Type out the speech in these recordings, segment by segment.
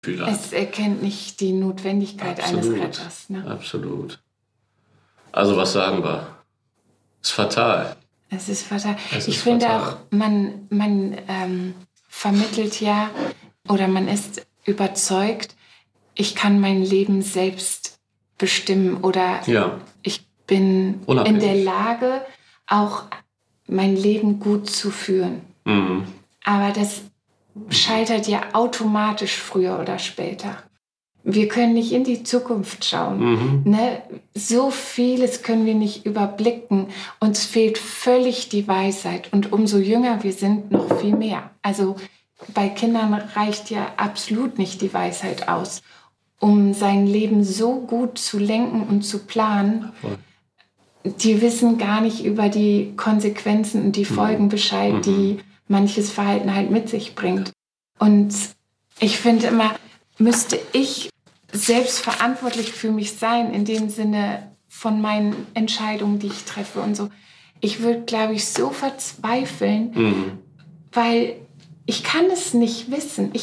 Gefühl hat. Es erkennt nicht die Notwendigkeit eines Retters. Ne? Absolut. Also was sagen wir? Es ist fatal. Es ist fatal. Ich finde auch, man vermittelt ja oder man ist überzeugt, ich kann mein Leben selbst bestimmen oder ich bin in der Lage, auch mein Leben gut zu führen. Mhm. Aber das scheitert ja automatisch früher oder später. Wir können nicht in die Zukunft schauen. Ne? So vieles können wir nicht überblicken. Uns fehlt völlig die Weisheit. Und umso jünger wir sind, noch viel mehr. Also bei Kindern reicht ja absolut nicht die Weisheit aus, um sein Leben so gut zu lenken und zu planen. Voll. Die wissen gar nicht über die Konsequenzen und die Folgen Bescheid, die manches Verhalten halt mit sich bringt. Und ich finde immer, müsste ich selbst verantwortlich für mich sein, in dem Sinne von meinen Entscheidungen, die ich treffe und so. Ich würde, glaube ich, so verzweifeln, weil ich kann es nicht wissen.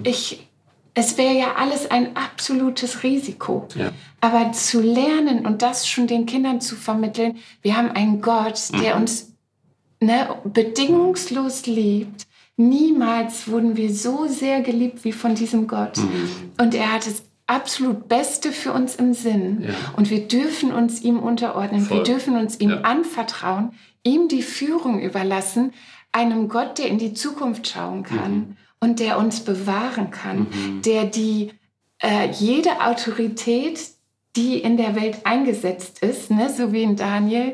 Es wäre ja alles ein absolutes Risiko. Ja. Aber zu lernen und das schon den Kindern zu vermitteln, wir haben einen Gott, der uns bedingungslos liebt. Niemals wurden wir so sehr geliebt wie von diesem Gott. Und er hat das absolut Beste für uns im Sinn. Ja. Und wir dürfen uns ihm unterordnen. Voll. Wir dürfen uns ihm anvertrauen, ihm die Führung überlassen, einem Gott, der in die Zukunft schauen kann und der uns bewahren kann, der jede Autorität, die in der Welt eingesetzt ist, ne, so wie in Daniel,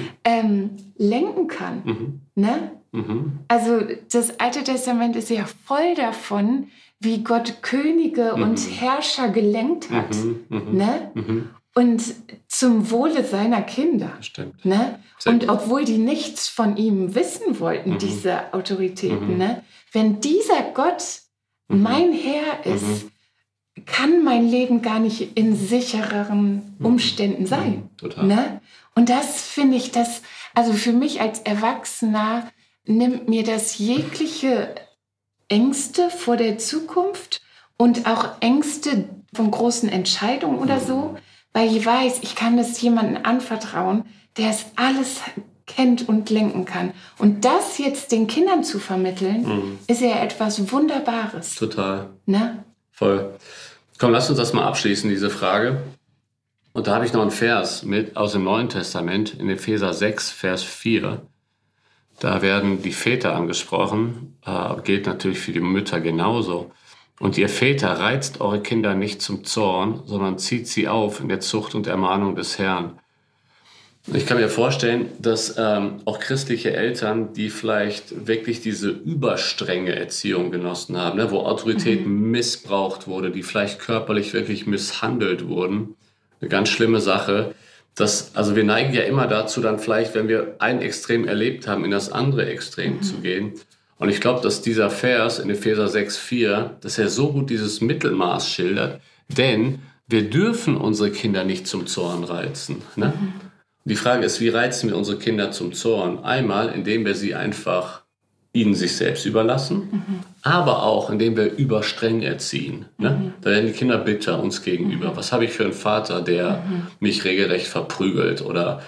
lenken kann. Ne? Also das Alte Testament ist ja voll davon, wie Gott Könige und Herrscher gelenkt hat. Ne? Und zum Wohle seiner Kinder. Stimmt. Ne? Und obwohl die nichts von ihm wissen wollten, diese Autoritäten, ne? Wenn dieser Gott mein Herr ist, kann mein Leben gar nicht in sichereren Umständen sein. Total. Ne? Und das finde ich, also für mich als Erwachsener nimmt mir das jegliche Ängste vor der Zukunft und auch Ängste von großen Entscheidungen oder so, weil ich weiß, ich kann das jemandem anvertrauen, der es alles kennt und lenken kann. Und das jetzt den Kindern zu vermitteln, ist ja etwas Wunderbares. Total. Ne? Voll. Komm, lass uns das mal abschließen, diese Frage. Und da habe ich noch einen Vers aus dem Neuen Testament, in Epheser 6, Vers 4. Da werden die Väter angesprochen, gilt natürlich für die Mütter genauso. Und ihr Väter, reizt eure Kinder nicht zum Zorn, sondern zieht sie auf in der Zucht und Ermahnung des Herrn. Ich kann mir vorstellen, dass auch christliche Eltern, die vielleicht wirklich diese überstrenge Erziehung genossen haben, ne, wo Autorität missbraucht wurde, die vielleicht körperlich wirklich misshandelt wurden, eine ganz schlimme Sache. Also wir neigen ja immer dazu, dann vielleicht, wenn wir ein Extrem erlebt haben, in das andere Extrem zu gehen. Und ich glaube, dass dieser Vers in Epheser 6,4, dass er so gut dieses Mittelmaß schildert, denn wir dürfen unsere Kinder nicht zum Zorn reizen. Ne? Die Frage ist, wie reizen wir unsere Kinder zum Zorn? Einmal, indem wir sie einfach ihnen sich selbst überlassen, aber auch, indem wir überstreng erziehen. Ne? Da werden die Kinder bitter uns gegenüber. Was habe ich für einen Vater, der mich regelrecht verprügelt? Oder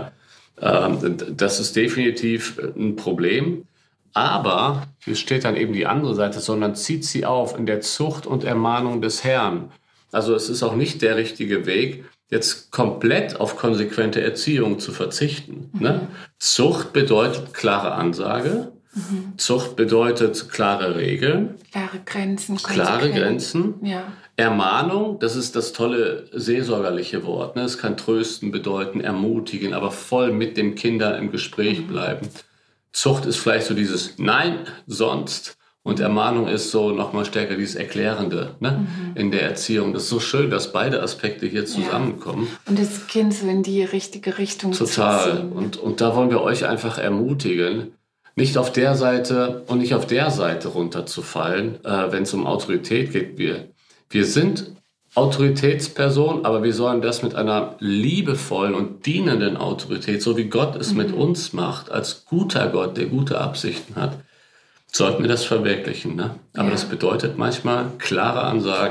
das ist definitiv ein Problem. Aber, hier steht dann eben die andere Seite, sondern zieht sie auf in der Zucht und Ermahnung des Herrn. Also es ist auch nicht der richtige Weg, jetzt komplett auf konsequente Erziehung zu verzichten. Ne? Zucht bedeutet klare Ansage. Zucht bedeutet klare Regeln. Klare Grenzen. Klare Grenzen. Ja. Ermahnung, das ist das tolle seelsorgerliche Wort. Ne? Es kann trösten bedeuten, ermutigen, aber voll mit dem Kinder im Gespräch bleiben. Zucht ist vielleicht so dieses Nein, sonst. Und Ermahnung ist so nochmal stärker dieses Erklärende, ne? In der Erziehung. Das ist so schön, dass beide Aspekte hier zusammenkommen. Und das Kind so in die richtige Richtung zu ziehen. Total. Und da wollen wir euch einfach ermutigen, nicht auf der Seite und nicht auf der Seite runterzufallen, wenn es um Autorität geht. Wir sind Autoritätspersonen, aber wir sollen das mit einer liebevollen und dienenden Autorität, so wie Gott es mit uns macht, als guter Gott, der gute Absichten hat, sollten wir das verwirklichen. Ne? Aber das bedeutet manchmal klare Ansagen.